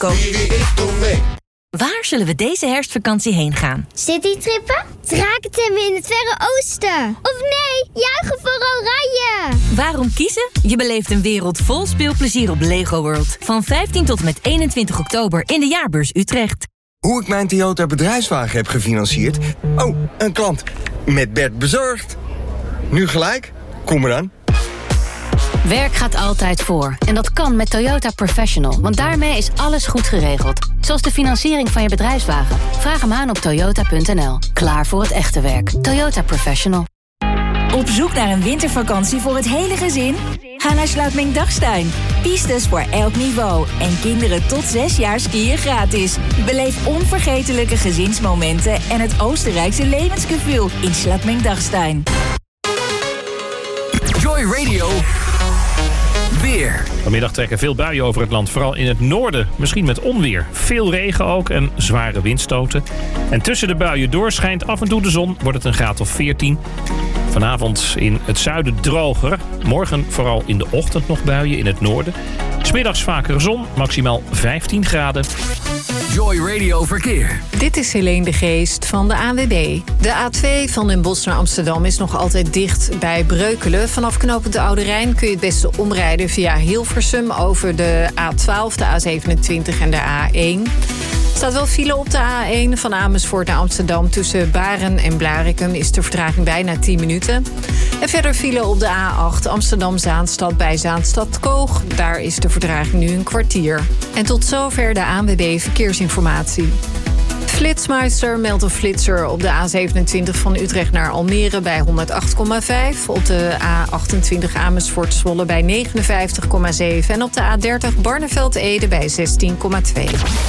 Waar zullen we deze herfstvakantie heen gaan? Citytrippen? Drakentemmen in het Verre Oosten? Of nee, juichen voor Oranje! Waarom kiezen? Je beleeft een wereld vol speelplezier op Lego World. Van 15 tot en met 21 oktober in de Jaarbeurs Utrecht. Hoe ik mijn Toyota bedrijfswagen heb gefinancierd? Oh, een klant. Met Bert bezorgd. Nu gelijk? Kom eraan. Werk gaat altijd voor. En dat kan met Toyota Professional. Want daarmee is alles goed geregeld. Zoals de financiering van je bedrijfswagen. Vraag hem aan op toyota.nl. Klaar voor het echte werk. Toyota Professional. Op zoek naar een wintervakantie voor het hele gezin? Ga naar Sluitming-Dachstein. Pistes voor elk niveau. En kinderen tot 6 jaar skiën gratis. Beleef onvergetelijke gezinsmomenten en het Oostenrijkse levensgevoel in Sluitming-Dachstein. Joy Radio. Weer. Vanmiddag trekken veel buien over het land, vooral in het noorden. Misschien met onweer. Veel regen ook en zware windstoten. En tussen de buien door schijnt af en toe de zon. Wordt het een graad of 14. Vanavond in het zuiden droger. Morgen vooral in de ochtend nog buien in het noorden. 'S Middags vaker zon, maximaal 15 graden. Joy Radio Verkeer. Dit is Helene de Geest van de ANWB. De A2 van Den Bosch naar Amsterdam is nog altijd dicht bij Breukelen. Vanaf knooppunt de Oude Rijn kun je het beste omrijden via Hilversum over de A12, de A27 en de A1. Er staat wel file op de A1 van Amersfoort naar Amsterdam. Tussen Baren en Blaricum is de vertraging bijna 10 minuten. En verder file op de A8 Amsterdam-Zaanstad bij Zaanstad-Koog. Daar is de vertraging nu een kwartier. En tot zover de ANWB Verkeersinformatie. Flitsmeister meldt een flitser op de A27 van Utrecht naar Almere bij 108,5. Op de A28 Amersfoort-Zwolle bij 59,7. En op de A30 Barneveld-Ede bij 16,2.